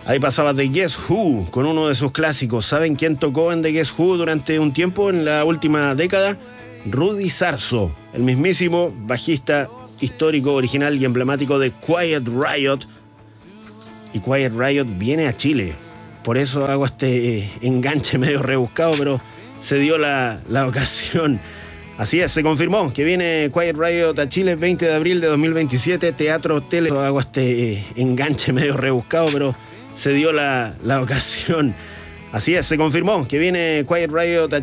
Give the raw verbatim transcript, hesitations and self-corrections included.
Ahí pasaba The Guess Who con uno de sus clásicos. ¿Saben quién tocó en The Guess Who durante un tiempo en la última década? Rudy Sarzo, el mismísimo bajista histórico, original y emblemático de Quiet Riot. Y Quiet Riot viene a Chile. Por eso hago este enganche medio rebuscado, pero se dio la, la ocasión. Así es, se confirmó que viene Quiet Riot a Chile el veinte de abril de dos mil veintisiete. Teatro Tele. Hago este enganche medio rebuscado, pero se dio la, la ocasión. Así es, se confirmó que viene Quiet Riot a